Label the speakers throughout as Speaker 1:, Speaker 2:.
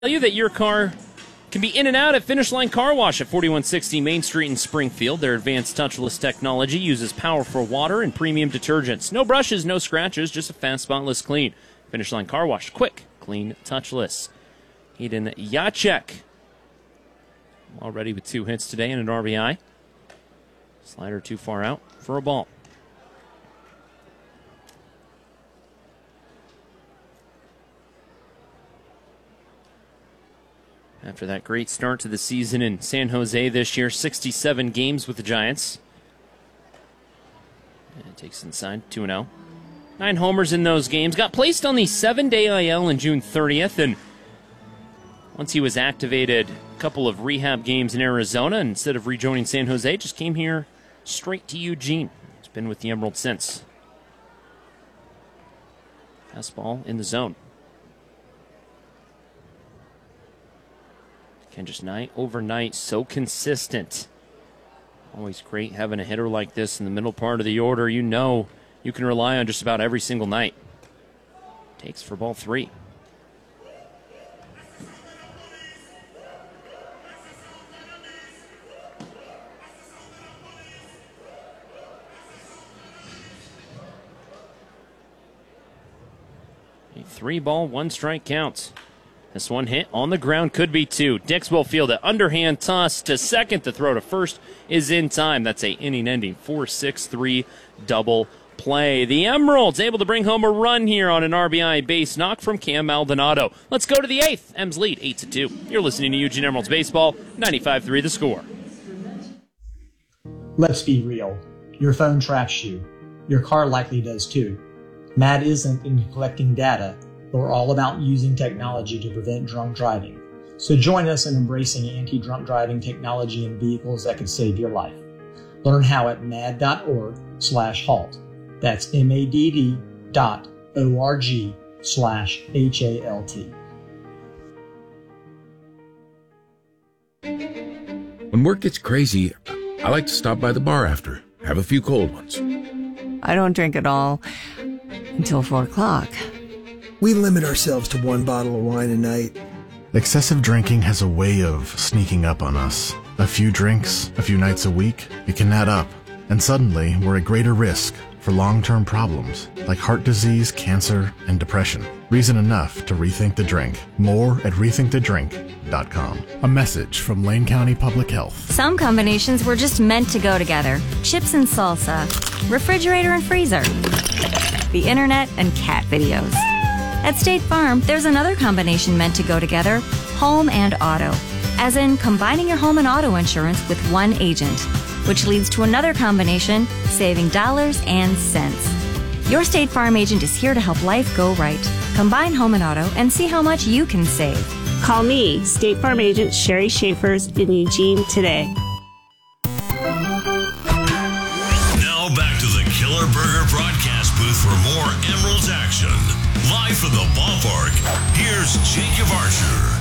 Speaker 1: Tell you that your car can be in and out at Finish Line Car Wash at 4160 Main Street in Springfield. Their advanced touchless technology uses powerful water and premium detergents. No brushes, no scratches, just a fast, spotless clean. Finish Line Car Wash, quick, clean, touchless. Eden Jacek, already with 2 hits today and an RBI. Slider too far out for a ball. After that great start to the season in San Jose this year, 67 games with the Giants. And it takes inside, 2-0. 9 homers in those games. Got placed on the 7-day IL on June 30th, and once he was activated, a couple of rehab games in Arizona, and instead of rejoining San Jose, just came here straight to Eugene. He's been with the Emeralds since. Fastball in the zone. Again, just night over night, so consistent. Always great having a hitter like this in the middle part of the order. You know you can rely on just about every single night. Takes for ball 3. A 3-ball, 1-strike count. This one hit on the ground, could be 2. Dix will field it. Underhand toss to second. The throw to first is in time. That's a inning-ending 4-6-3 double play. The Emeralds able to bring home a run here on an RBI base knock from Cam Maldonado. Let's go to the 8th. Ems lead 8-2. You're listening to Eugene Emeralds Baseball, 95.3 The Score.
Speaker 2: Let's be real. Your phone tracks you. Your car likely does too. MAD isn't into collecting data. We're all about using technology to prevent drunk driving. So join us in embracing anti-drunk driving technology in vehicles that could save your life. Learn how at mad.org/halt. That's MADD.org/HALT.
Speaker 3: When work gets crazy, I like to stop by the bar after, have a few cold ones.
Speaker 4: I don't drink at all until 4 o'clock.
Speaker 5: We limit ourselves to 1 bottle of wine a night.
Speaker 6: Excessive drinking has a way of sneaking up on us. A few drinks, a few nights a week, it can add up. And suddenly, we're at greater risk for long-term problems like heart disease, cancer, and depression. Reason enough to rethink the drink. More at rethinkthedrink.com. A message from Lane County Public Health.
Speaker 7: Some combinations were just meant to go together. Chips and salsa, refrigerator and freezer, the internet and cat videos. At State Farm, there's another combination meant to go together, home and auto. As in combining your home and auto insurance with one agent, which leads to another combination, saving dollars and cents. Your State Farm agent is here to help life go right. Combine home and auto and see how much you can save.
Speaker 8: Call me, State Farm agent Sherry Schaefers in Eugene today.
Speaker 9: Now back to the Killer Burger broadcast booth for more Emeralds action. Live from the ballpark, here's Jacob Archer.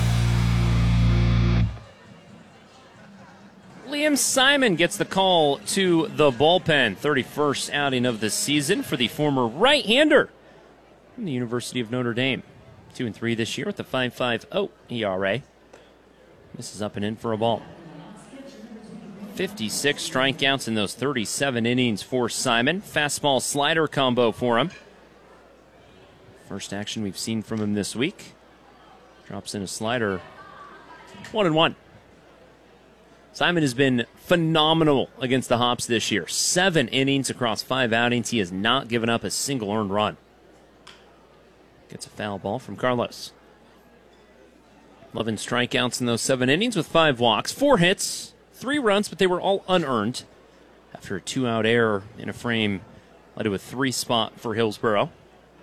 Speaker 1: Liam Simon gets the call to the bullpen. 31st outing of the season for the former right-hander from the University of Notre Dame. 2-3 this year with a 5.50 ERA. This is up and in for a ball. 56 strikeouts in those 37 innings for Simon. Fastball slider combo for him. First action we've seen from him this week. Drops in a slider. 1-1. Simon has been phenomenal against the Hops this year. 7 innings across 5 outings. He has not given up a single earned run. Gets a foul ball from Carlos. 11 strikeouts in those 7 innings with 5 walks. 4 hits, 3 runs, but they were all unearned. After a 2-out error in a frame led to a 3 spot for Hillsborough.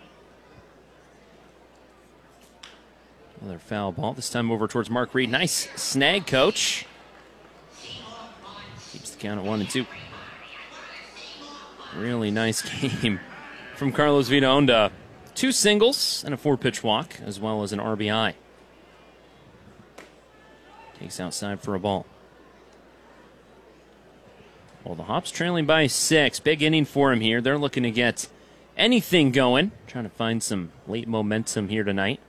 Speaker 1: Another foul ball, this time over towards Mark Reed. Nice snag, coach. Keeps the count at 1-2. Really nice game from Carlos Vita-Honda. 2 singles and a 4-pitch walk, as well as an RBI. Takes outside for a ball. Well, the Hops trailing by 6. Big inning for him here. They're looking to get anything going. Trying to find some late momentum here tonight.